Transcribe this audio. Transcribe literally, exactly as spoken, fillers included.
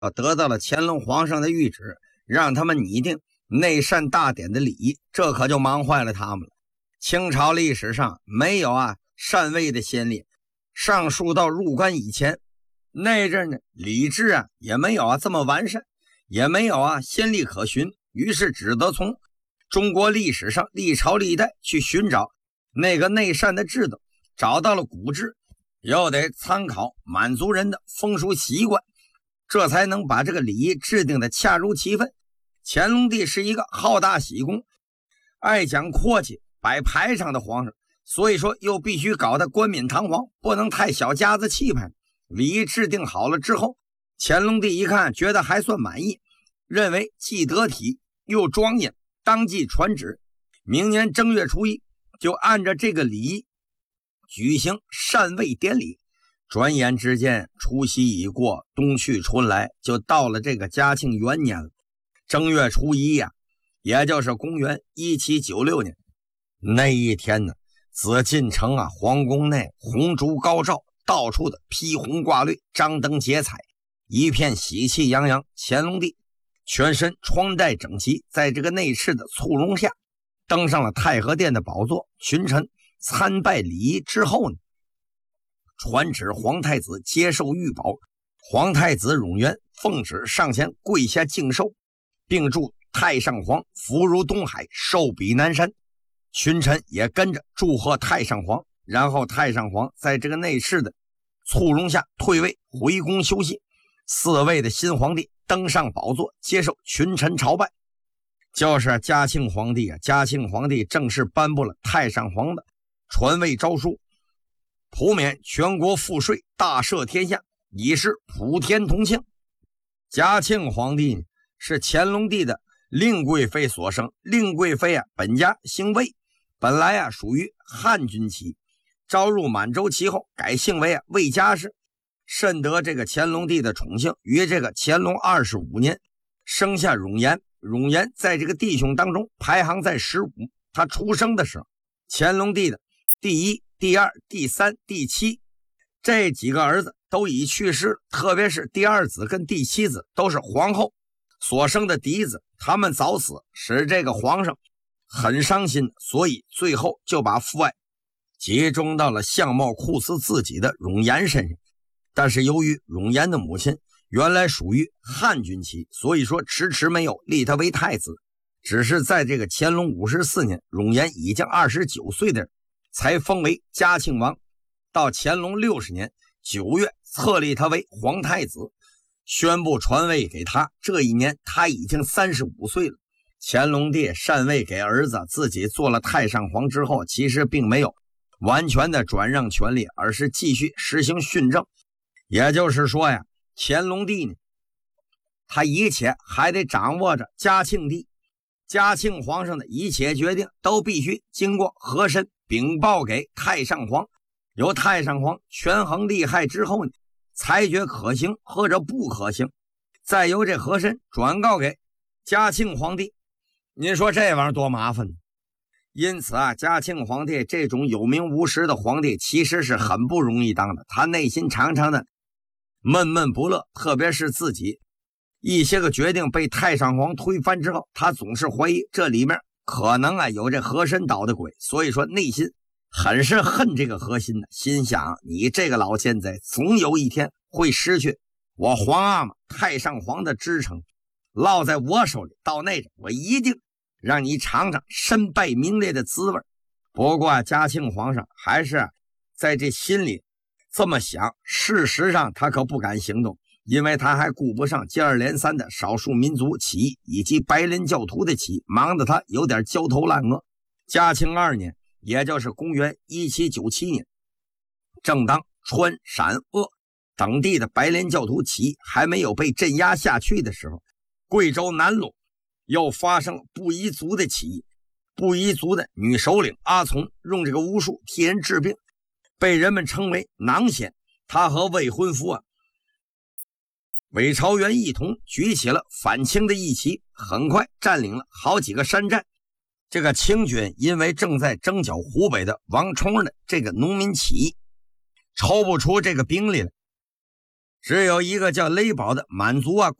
得到了乾隆皇上的谕旨，让他们拟定内禅大典的礼仪，这可就忙坏了他们了。清朝历史上没有啊禅位的先例，上书到入关以前，那阵呢礼制啊也没有啊这么完善，也没有啊先例可循，于是只得从中国历史上历朝历代去寻找那个内禅的制度，找到了古制，又得参考满族人的风俗习惯，这才能把这个礼仪制定的恰如其分。乾隆帝是一个好大喜功、爱讲阔气、摆排场的皇上，所以说又必须搞得冠冕堂皇，不能太小家子气派。礼仪制定好了之后，乾隆帝一看觉得还算满意，认为既得体又庄严，当即传旨，明年正月初一就按照这个礼仪举行禅位典礼。转眼之间，除夕已过，冬去春来，就到了这个嘉庆元年了。正月初一呀、啊，也就是公元一七九六年那一天呢，紫禁城啊，皇宫内红烛高照，到处的披红挂绿，张灯结彩，一片喜气洋洋。乾隆帝全身穿戴整齐，在这个内侍的簇拥下，登上了太和殿的宝座。群臣参拜礼仪之后呢，传旨皇太子接受御宝。皇太子永元奉旨上前跪下敬寿，并祝太上皇福如东海，寿比南山。群臣也跟着祝贺太上皇，然后太上皇在这个内侍的簇拥下退位回宫休息。四位的新皇帝登上宝座，接受群臣朝拜。就是嘉庆皇帝啊，嘉庆皇帝正式颁布了太上皇的传位诏书，普免全国赋税，大赦天下，以示普天同庆。嘉庆皇帝呢是乾隆帝的令贵妃所生，令贵妃啊本家姓魏，本来啊属于汉军旗，招入满洲旗后改姓为啊魏家氏，甚得这个乾隆帝的宠幸。于这个乾隆二十五年生下永琰，永琰在这个弟兄当中排行在十五。他出生的时候，乾隆帝的第一、第二、第三、第七这几个儿子都已去世，特别是第二子跟第七子都是皇后所生的嫡子，他们早死，使这个皇上很伤心，所以最后就把父爱集中到了相貌酷似自己的永琰身上。但是由于永琰的母亲原来属于汉军旗，所以说迟迟没有立他为太子，只是在这个乾隆五十四年，永琰已经二十九岁的人才封为嘉庆王。到乾隆六十年九月册立他为皇太子，宣布传位给他。这一年他已经三十五岁了。乾隆帝禅位给儿子，自己做了太上皇之后，其实并没有完全的转让权力，而是继续实行训政。也就是说呀，乾隆帝呢，他一切还得掌握着嘉庆帝。嘉庆皇上的一切决定都必须经过和珅禀报给太上皇，由太上皇权衡利害之后呢，裁决可行或者不可行，再由这和珅转告给嘉庆皇帝。您说这玩意儿多麻烦呢？因此啊，嘉庆皇帝这种有名无实的皇帝其实是很不容易当的，他内心常常的闷闷不乐，特别是自己一些个决定被太上皇推翻之后，他总是怀疑这里面可能啊有这和珅捣的鬼，所以说内心很是恨这个和珅的，心想你这个老奸贼总有一天会失去我皇阿玛太上皇的支撑，落在我手里，到那阵我一定让你尝尝身败名裂的滋味。不过嘉庆皇上还是在这心里这么想，事实上他可不敢行动，因为他还顾不上接二连三的少数民族起义以及白莲教徒的起义，忙得他有点焦头烂额。嘉庆二年，也就是公元一七九七年，正当川陕鄂等地的白莲教徒起义还没有被镇压下去的时候，贵州南陇又发生了布依族的起义。布依族的女首领阿从用这个巫术替人治病，被人们称为囊仙。她和未婚夫啊韦朝元一同举起了反清的义旗，很快占领了好几个山寨。这个清军因为正在征剿湖北的王冲的这个农民起义，抽不出这个兵力来， 只有一个叫雷宝的满族啊